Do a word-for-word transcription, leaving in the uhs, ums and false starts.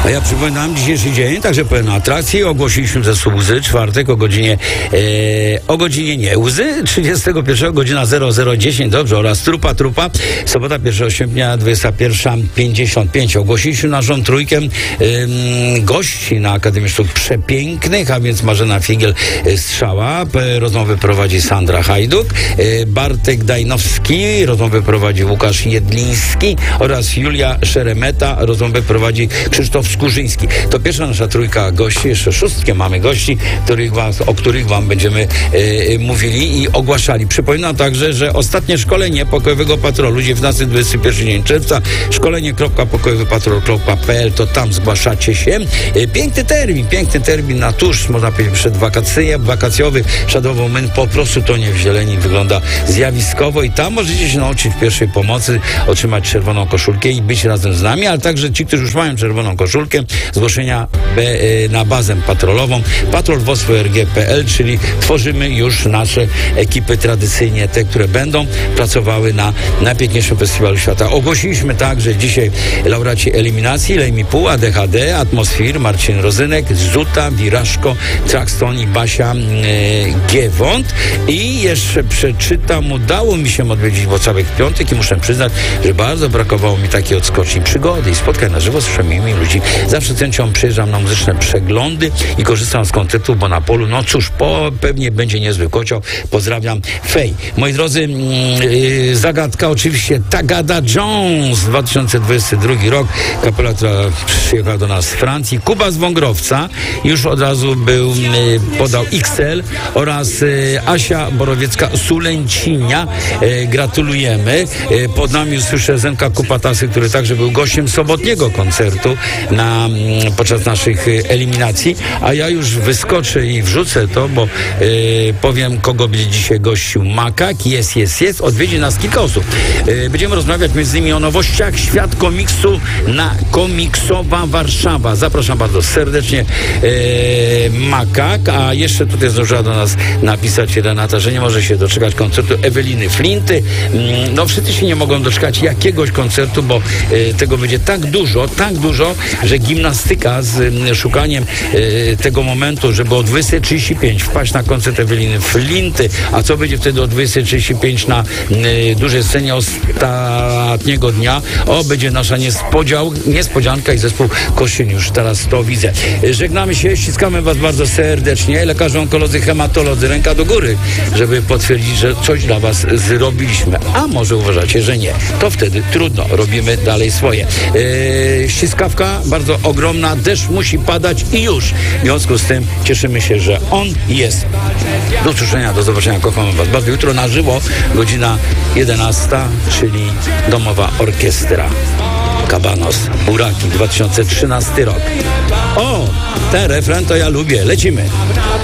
A ja przypominam dzisiejszy dzień, także pełen atrakcji. Ogłosiliśmy zespół Łzy, czwartek o godzinie, e, o godzinie nie, Łzy, trzydziestego pierwszego, godzina zero zero dziesięć, dobrze, oraz Trupa Trupa, sobota pierwszego sierpnia, dwudziesta pierwsza pięćdziesiąt pięć. Ogłosiliśmy naszą trójkę e, gości na Akademii Sztuk Przepięknych, a więc Marzena Figiel, e, Strzała, e, rozmowy prowadzi Sandra Hajduk, e, Bartek Dajnowski, rozmowy prowadzi Łukasz Jedliński oraz Julia Szeremeta, rozmowę prowadzi Krzysztof Skurzyński. To pierwsza nasza trójka gości, jeszcze szóstkę mamy gości, których was, o których wam będziemy e, mówili i ogłaszali. Przypominam także, że ostatnie szkolenie Pokojowego Patrolu, dziewiętnasty do dwudziestego pierwszego dzień czerwca, szkolenie kropka pokojowy patrol kropka p l, to tam zgłaszacie się. E, piękny termin, piękny termin na tuż, można powiedzieć, przedwakacyjny, wakacjowy, Shadow Moon, po prostu to nie w zieleni, wygląda zjawiskowo i tam możecie się nauczyć pierwszej pomocy, otrzymać czerwoną koszulkę i być razem z nami, ale także ci, którzy już mają czerwoną koszulkę, zgłoszenia B, na bazę patrolową patrol w o s w r g kropka p l, czyli tworzymy już nasze ekipy tradycyjnie, te, które będą pracowały na najpiękniejszym festiwalu świata. Ogłosiliśmy także dzisiaj laureaci eliminacji Lejmi Pół, A D H D, Atmosfir, Marcin Rozynek, Zuta, Wiraszko, Traxton i Basia e, Giewont. I jeszcze przeczytam, udało mi się odwiedzić Włocławek w piątek i muszę przyznać, że bardzo brakowało mi takiej odskoczni przygody i spotkań na żywo z przemiłymi ludzi. Zawsze z chęcią przyjeżdżam na muzyczne przeglądy i korzystam z koncertów, bo na polu, no cóż, po, pewnie będzie niezły kocioł. Pozdrawiam, Fej. Moi drodzy, yy, zagadka oczywiście Tagada Jones, dwa tysiące dwudziesty drugi rok, kapela, która przyjechała do nas z Francji. Kuba z Wągrowca już od razu był, yy, podał X L oraz yy, Asia Borowiecka Sulęcinia. Yy, gratulujemy. Yy, pod nami usłyszę Zenka Kupatasy, który także był gościem sobotniego koncertu na, yy, podczas naszych yy, eliminacji, a ja już wyskoczę i wrzucę to, bo yy, powiem, kogo będzie dzisiaj gościł. Makak, jest, jest, jest. Odwiedzi nas kilka osób. Yy, będziemy rozmawiać między innymi o nowościach Świat Komiksu na Komiksowa Warszawa. Zapraszam bardzo serdecznie, yy, Makak, a jeszcze tutaj zdążyła do nas napisać Renata, że nie może się doczekać koncertu Eweliny Flinty. Yy, no wszyscy się nie mogą doczekać jakiegoś koncertu, bo yy, tego będzie tak dużo, tak dużo, że gimnastyka z yy, szukaniem yy, tego momentu, żeby o dwudziestej trzydzieści pięć wpaść na koncert Eweliny Flinty, a co będzie wtedy o dwudziestej trzydzieści pięć na y, dużej scenie ostatniego dnia, o, będzie nasza niespodział, niespodzianka i zespół Koszyn, już teraz to widzę. Żegnamy się, ściskamy was bardzo serdecznie, lekarze, onkolodzy, hematolodzy, ręka do góry, żeby potwierdzić, że coś dla was zrobiliśmy, a może uważacie, że nie, to wtedy trudno, robimy dalej swoje. Yy, ściskawka bardzo ogromna, deszcz musi padać i już, w związku z tym cieszymy się, że on jest. Do usłyszenia, do zobaczenia, kochamy was bardzo. Jutro na żywo, godzina jedenasta, czyli Domowa Orkiestra Kabanos, Buraki, dwa tysiące trzynasty rok. O, ten refren to ja lubię, lecimy.